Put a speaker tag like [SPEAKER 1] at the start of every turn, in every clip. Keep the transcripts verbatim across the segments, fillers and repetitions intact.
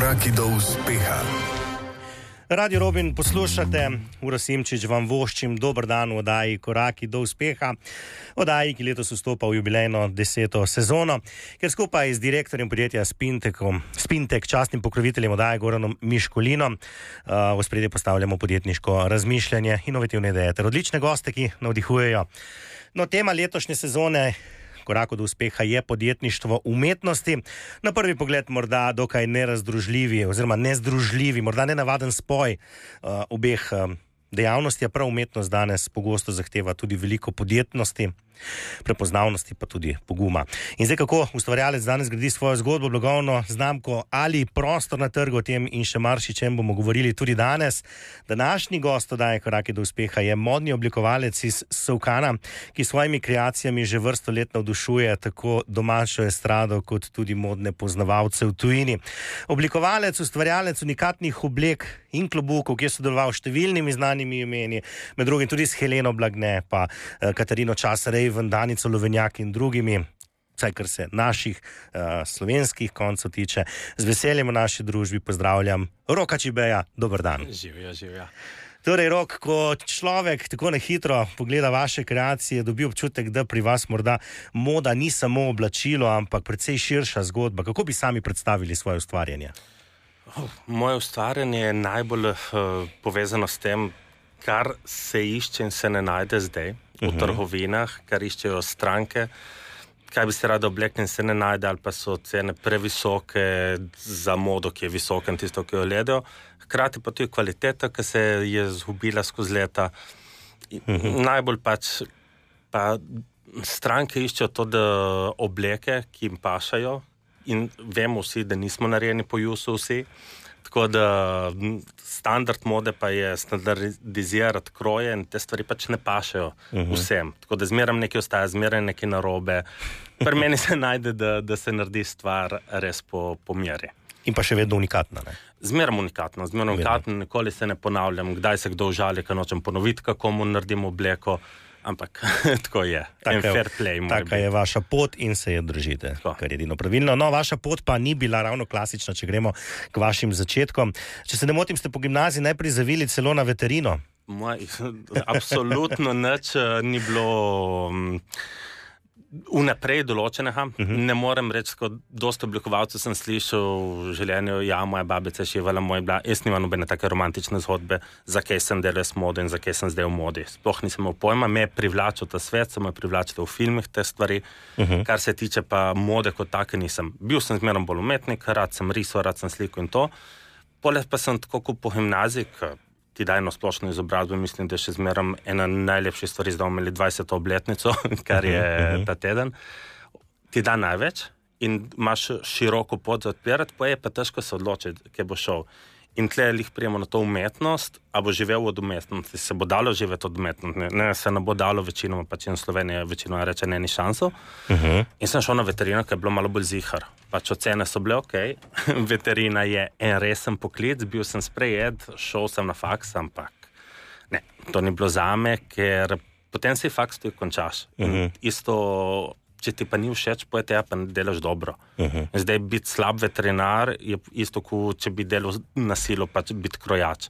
[SPEAKER 1] Koraki do uspeha.
[SPEAKER 2] Radio Robin poslušate, Uroš Simčič vam voščim dober dan v oddaji Koraki do uspeha, oddaji, ki letos vstopa v jubilejno deseto sezono, ker skupaj z direktorjem podjetja Spintekom, Spintek, častnim pokroviteljem oddaje Goranom Miškulinom, uh, v ospredje postavljamo podjetniško razmišljanje, inovativne ideje ter odlične goste, ki navdihujejo. No, tema letošnje sezone Koraku do uspeha je podjetništvo umetnosti. Na prvi pogled morda dokaj nerazdružljivi oziroma nezdružljivi, morda nenavaden spoj uh, obeh uh, dejavnosti, a prav umetnost danes pogosto zahteva tudi veliko podjetnosti, prepoznavnosti pa tudi poguma. In zdaj, kako ustvarjalec danes gradi svojo zgodbo, blagovno znamko ali prostor na trgu, o tem in še marsičem bomo govorili tudi danes. Današnji gost oddaje Koraki do uspeha je modni oblikovalec iz Solkana, ki s svojimi kreacijami že vrsto let navdušuje tako domačo estrado kot tudi modne poznavalce v tujini. Oblikovalec, ustvarjalec unikatnih oblek in klobukov, ki je sodeloval s številnimi znanimi imeni, med drugim tudi s Heleno Blagne, pa uh, Katarino Časarej, Danico Lovenjak in drugimi, vsaj kar se naših uh, slovenskih koncev tiče. Z veseljem v naši družbi pozdravljam Roka Čibeja. Dober dan.
[SPEAKER 3] Živja, živja.
[SPEAKER 2] Torej, Rok, ko človek tako na hitro pogleda vaše kreacije, dobi občutek, da pri vas morda moda ni samo oblačilo, ampak precej širša zgodba. Kako bi sami predstavili svoje ustvarjanje?
[SPEAKER 3] Oh, moje ustvarjanje je najbolj uh, povezano s tem, kar se išče in se ne najde zdaj v uh-huh. trgovinah, kar iščejo stranke, kaj bi se rada oblekli in se ne najde, ali pa so cene previsoke za modo, ki je visoka in tisto, ki jo gledajo. Hkrati pa tudi kvaliteta, ki se je zgubila skozi leta. Uh-huh. Najbolj pač pa stranke iščejo to, da obleke, ki jim pašajo, in vemo vsi, da nismo narejeni po jusu vsi. Tako da standard mode pa je standardizirati kroje in te stvari pač ne pašajo uh-huh. vsem. Tako da zmeram nekaj ostaja, zmeram nekaj narobe. Pri meni se najde, da, da se naredi stvar res po, po meri.
[SPEAKER 2] In pa še vedno unikatna, ne?
[SPEAKER 3] Zmeram unikatna, zmeram unikatna, nikoli se ne ponavljam, kdaj se kdo užali, ko nočem ponoviti, kako mu naredim obleko. Ampak tako je, en fair play.
[SPEAKER 2] Taka je vaša pot in se je držite, tako. Kar je edino pravilno. No, vaša pot pa ni bila ravno klasična, če gremo k vašim začetkom. Če se ne motim, ste po gimnaziji najprej zavili celo na veterino.
[SPEAKER 3] Moj, absolutno nič ni bilo um, vnaprej določenega. Uh-huh. Ne morem reči, kot dosta oblikovalcev sem slišal v življenju, ja, moja babica je šivala, moj bila, jaz nimam nobene take romantične zgodbe, zakaj sem delal s modo in zakaj sem zdaj v modi. Sploh nisem imel pojma, me je privlačil ta svet, sem me privlačil v filmih te stvari, uh-huh. kar se tiče pa mode kot take nisem. Bil sem zmerom bolj umetnik, rad sem risal, rad sem slikal in to. Poleg pa sem tako kot po gimnaziji, ti daj eno splošno izobrazbo, mislim, da še zmeram ena najlepših stvari, zdaj imeli dvajseto obletnico, kar je uh-huh. ta teden. Ti da največ in imaš široko pot za odpirati, pa je pa težko se odločiti, kje bo šel. In tle lih prijemo na to umetnost, a bo živel od umetnosti, se bo dalo živeti od umetnosti, ne, ne se ne bo dalo večinoma, pač in Slovenija večinoma reče, ne ni šanso. Uh-huh. In sem šel na veterino, ki je bilo malo bolj zihar. Pač ocene so bile ok, veterina je en resen poklic, bil sem sprejet, šel sem na faks, ampak ne, to ni bilo zame, ker potem si faks tudi končaš. Uh-huh. Isto, če ti pa ni všeč, poje te pa ne delaš dobro. Uh-huh. Zdaj biti slab veterinar je isto, kot če bi delal na silo, pač biti krojač.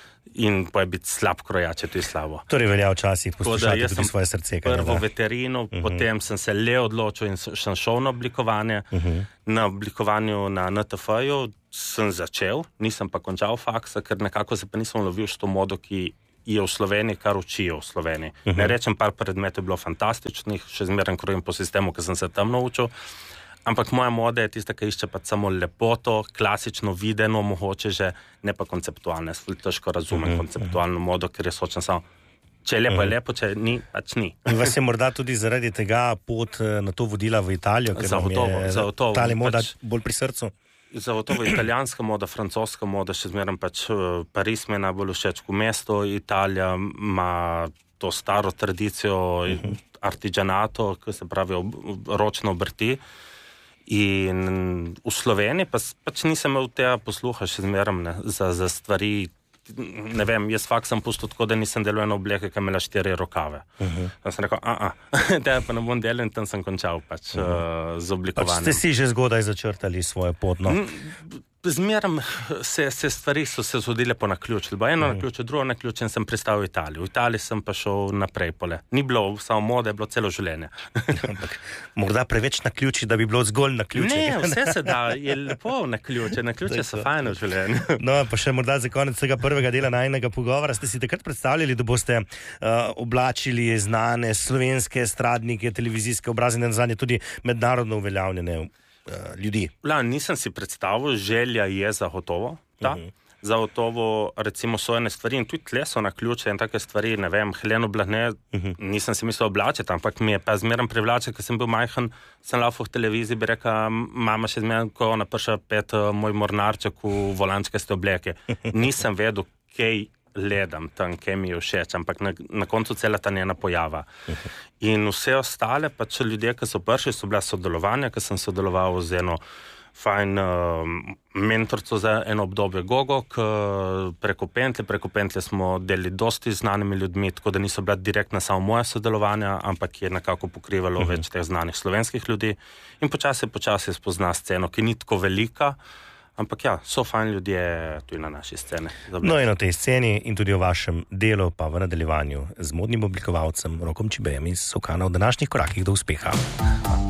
[SPEAKER 3] In poje biti slab krojač, je tudi slabo.
[SPEAKER 2] Torej velja včasih poslušati tudi svoje srce.
[SPEAKER 3] Prvo veterino, uh-huh. potem sem se le odločil in sem šel na oblikovanje. Uh-huh. Na oblikovanju na en te fe-ju sem začel, nisem pa končal faksa, ker nekako se pa nisem lovil s to modo, ki je v Sloveniji, kar učijo v Sloveniji. Uh-huh. Ne rečem, par predmetov je bilo fantastičnih, še zmeraj krojim po sistemu, ki sem se tam naučil, ampak moja moda je tista, ki išče pa samo lepoto, klasično videno, mogoče že, ne pa konceptualno. Jaz težko razumem uh-huh. konceptualno modo, ker je sočen samo, če je lepo, uh-huh. je lepo, če ni, pač ni.
[SPEAKER 2] In vas je morda tudi zaradi tega pot na to vodila v Italijo, ker vam je tale moda pač bolj pri srcu?
[SPEAKER 3] Zagotovo italijanska moda, francoska moda, še zmeraj pač Pariz mi je najbolj všeč kot mesto, Italija ima to staro tradicijo uh-huh. artigianato, ki se pravi ob, ročno obrti. In v Sloveniji pa, pač nisem imel tega posluha še zmeraj za, za stvari, ne vem, jaz fakt sem pustil tako, da nisem delal eno obleke, ki je imela štiri rokave. Uh-huh. Tam sem rekel, a, a, tega pa ne bom delal in tam sem končal pač uh-huh. uh, z oblikovanjem.
[SPEAKER 2] Pač ste si že zgodaj začrtali svoje pot, no?
[SPEAKER 3] Zmeram se, se stvari so se zgodile po naključju. Eno mm. naključje, drugo naključje in sem pristal v Italiji. V Italiji sem pa šel naprej pole. Ni bilo samo mode, je bilo celo življenje.
[SPEAKER 2] Ampak morda preveč naključij, da bi bilo zgolj naključje.
[SPEAKER 3] Ne, vse se da, je lepo naključje. Naključje so fajne v življenju.
[SPEAKER 2] No, pa še morda za konec tega prvega dela najinega pogovora. Ste si takrat predstavljali, da boste uh, oblačili znane slovenske estradnike, televizijske obraze, in nazadnje tudi mednarodno uveljavljene ljudi.
[SPEAKER 3] La, nisem si predstavil, želja je zagotovo, da. Uh-huh. Zagotovo, recimo, so ene stvari in tudi tle so naključe in take stvari, ne vem, Heleno Blagne, uh-huh. nisem si mislil oblačiti, ampak mi je pa zmeram privlačil, ker sem bil majhen, sem laufal v televiziji, bi rekel, mama še zmeram, ko ona prša pet moj mornarček v volančkaste obleke. Nisem vedel, kaj ledam tam, kaj mi je všeč, ampak na, na koncu cela ta njena pojava. Uh-huh. In vse ostale, pa če ljudje, ki so prišli, so bila sodelovanja, ki sem sodeloval z eno fajn uh, mentorco za eno obdobje Gogo, k, preko Pentlje, preko Pentlje smo delili dosti znanimi ljudmi, tako da niso bila direktna samo moja sodelovanja, ampak je nekako pokrivalo uh-huh. več teh znanih slovenskih ljudi in počasi, počasi spozna sceno, ki ni tako velika, ampak ja, so fajn ljudje tudi na naši sceni.
[SPEAKER 2] No in o tej sceni in tudi o vašem delu pa v nadaljevanju z modnim oblikovalcem Rokom Čibejem iz Sokana v današnjih korakih do uspeha.